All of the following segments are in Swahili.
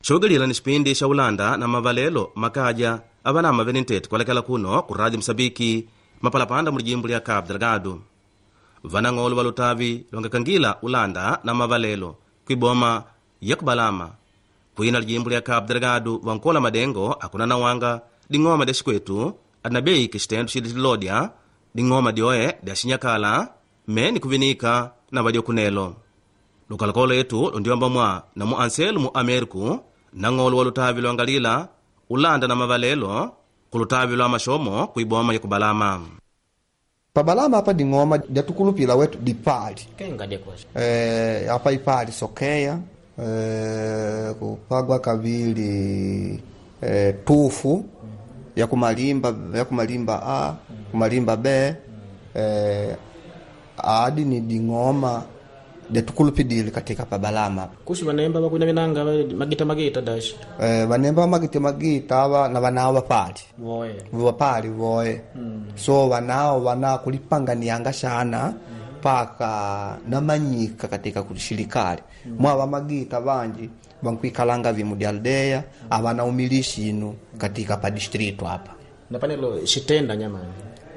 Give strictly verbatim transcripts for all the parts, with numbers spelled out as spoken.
Chogelila ni xipindi xa ulanda na mavalelo makaja avanama venintete kwalekela kuno ku Radio Msambiki mapalapanda mu lijimbo lya Cabo Delgado. Vanang'olo valutavi longekangila ulanda na mavalelo kuiboma ya kubalama kuina lijimbo lya Cabo Delgado vankola madengo akunana wanga ding'oma de xikwetu adinabei kixitendo xililodya ding'oma dioe dia xinyakala meni kuvinika na vadiokunelo. Lukalakolo etu lundiomba mwa na mu anselu mu Ameriku na ng'olo walutavi lwangalila ulanda na mavalelo kulutavi lwa mashomo kuiboma ya kubalama. Pabalama hapa ding'oma jatukulupila wetu dipali. Kenga dekosha. Eh, hapa ipali sokeya, eh, kupagwa kavili eh, tufu mm. ya kumalimba ya kumalimba A, mm. kumalimba B, eh, adi ni ding'oma jatukulupidili katika pabalama. Kusi vanemba wakuna minanga magita magita dash. Eh, vanemba magita magita ava na vanao vapali. Voe. Vapali voe. Mm. So vanao wana kulipanganianga sana mm. paka namanyika katika kushirikali. Mm. Mwa magita vanji vankuikalanga vimu di aldea mm. avana umilishi inu katika pa district hapa. Na panelo shitenda nyamani.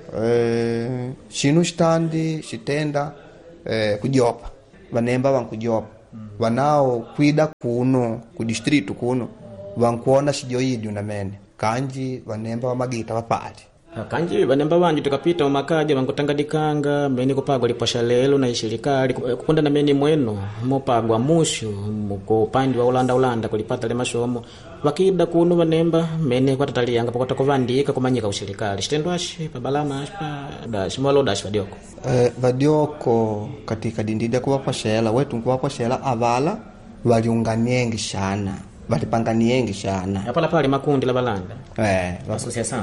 Eh, shinu shitandi shitenda eh, kujopa. Vanemba vankujopa mm. vanao kwida kuno ku district kuno vankuona shijoidi unamene kanji vanemba wa magita vapali kanji vanemba vanji tukapita umakaja vankutanga dikanga meni kupagwa liposha lelo na ishirikali kukunda na meni mweno mopagwa mushu mukupandi wa ulanda ulanda kulipata le mashomo wakida kuno vanemba meni kwa tatalianga pakota kovandika kumanyika ushirikali shitendo ashi pabalama aspa dash mwalo dash vadioko eh, vadioko katika dindida kuwapa shela wetu kuwapa shela avala waliunganiengi shana valipanganiengi shana hapa la pale makundi la balanda eh association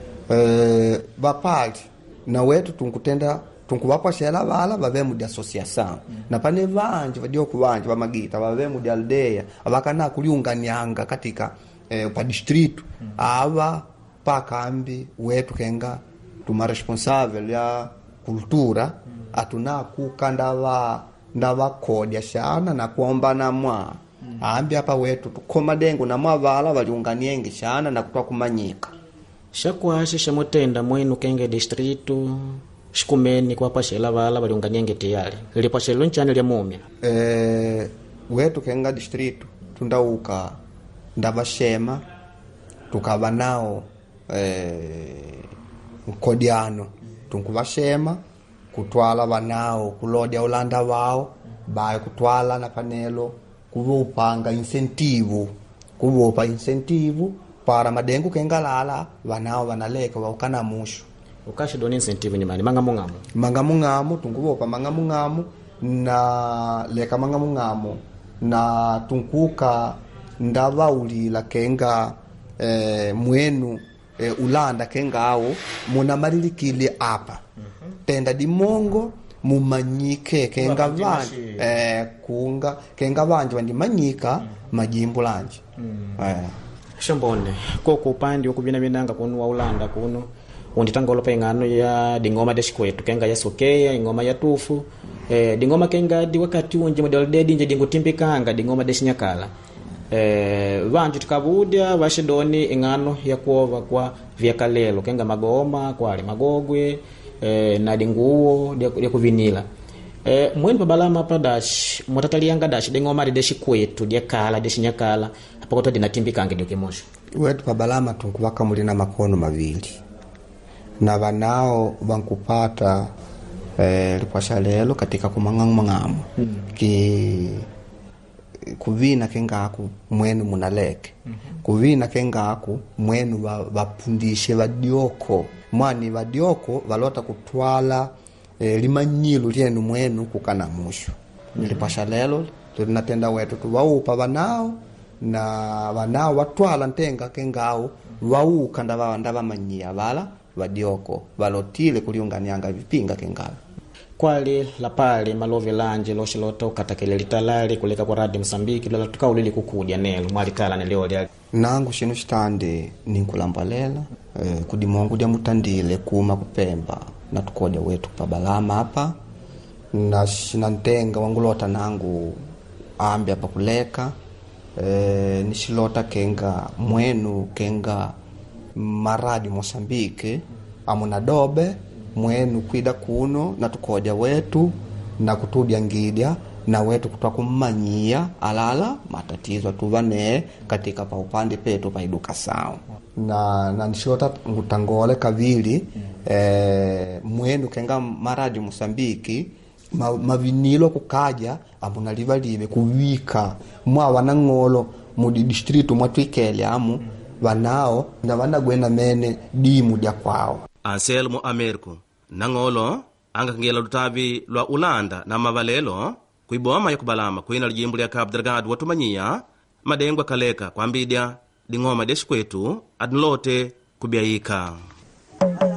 eh vapali na wetu tunkutenda tunkuwapa shela vala vave mu di association mm. na pane vanje vadioko vanje va magita vave mu di aldea avakana kuliunganianga katika eh, pa district mm. ava pakambi wetu kenga tuma responsável ya kultura mm. atuna kukandava ndava kodia shana na kuomba na mwa mm. ambi hapa wetu tukoma dengo na mwavala valiunganiengi shana na kutwa kumanyika shakwashe shamotenda mwenu kenge distritu shikumeni kwa pashela vala valiunganiengi tiyali lipashelo nchani lya mumya eh wetu kenga distritu tundauka ndava shema tukava nao eh mkodiano tunkuvashema kutwala vanao kulodia ulanda wao bae kutwala na panelo kuvupanga incentivu kuvupa incentivu para madengu kengalala vanao vanaleka waukana mushu ukashi doni incentive ni mani mangamungamu mangamungamu tunkuvupa mangamungamu na leka mangamungamu na tunkuka ndava ulila kenga eh, mwenu E, ulanda kengao muna marilikili apa mm-hmm. tenda di mongo mumanyike kenga vanje eh, kunga kenga vanje wandi manyika mm. majimbo lanje mm. eh. Shambone koko upandi okubina binanga kuno wa ulanda kuno unditanga olopa ngano ya dingoma deshikwetu kenga ya sokeya ingoma ya tufu eh, dingoma kenga di wakati unje model dedi nje dingotimbikanga dingoma deshinyakala eh vanju tukabudia vashidoni ingano ya kuova kwa vyakalelo kenga magoma kwa magogwe eh na dinguo ya kuvinila eh mwenu pabalama pa dash motatalianga dash dingoma deshi kwetu dia kala deshi nyakala hapo koto dinatimbikanga ndio kimosho wetu pabalama tunkuvaka mulina makono mavili na vanao vankupata eh lipasha lelo katika kumangamu mangamu hmm. ki kuvina kengaku mwenu munaleke mm-hmm. kuvina kengaku mwenu vapundishe vadioko mwani vadioko valota kutwala e, limanyilu lyenu mwenu kukana mushu mm-hmm. nilipasha lelo tunatenda wetu tuwaupa vanao na vanao watwala ntenga kengao wauka ndava ndava manyia vala vadioko valotile kuliunganianga vipinga kengao kwali la pale malove lanje loshiloto katakele litalali kuleka kwa Radio Msambiki la tukaulili kukudia nelo mwalitala neleo lya nangu shinu stande ninkulambalela eh, kudimongu dia mutandile kuma kupemba na tukodia wetu pabalama hapa na shinantenga wangulota nangu ambi hapa kuleka e, nishilota kenga mwenu kenga maradi Mosambiki amuna dobe mwenu kwida kuno na tukoja wetu na kutudya ngidya na wetu kutwakumanyia alala matatizo tuvane katika pa upande petu pa iduka sao na na nishota ngutangole kavili e, mwenu kenga maradi Mosambiki ma, mavinilo kukaja amuna liva live kuvika mwa wanangolo mu distritu mwa twikele amu vanao na vanagwena mene dimu dya kwao. Anselmo Americo nangolo angakangela lutavi lwa ulanda na mavalelo kuiboma ya kubalama kwina lijimbo lya Cabo Delgado watumanyia madengwa kaleka kwambidya dingoma deshikwetu adnlote kubyayika.